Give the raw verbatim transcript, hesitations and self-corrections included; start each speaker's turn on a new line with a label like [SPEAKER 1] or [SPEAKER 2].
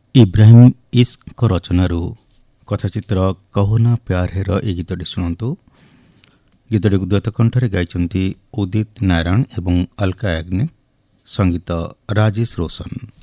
[SPEAKER 1] ଇବ୍ରାହିମ୍ ଇସ୍କ ରଚନାରୁ କଥାଚିତ୍ର କହୁନା ପ୍ୟାର ହେର ଏହି ଗୀତଟି ଶୁଣନ୍ତୁ। ଗୀତଟିକୁ ଦ୍ୱୈତ କଣ୍ଠରେ ଗାଇଛନ୍ତି ଉଦିତ ନାରାୟଣ ଏବଂ ଅଲକା ୟାଗ୍ନିକ୍, ସଙ୍ଗୀତ ରାଜେଶ ରୋଶନ।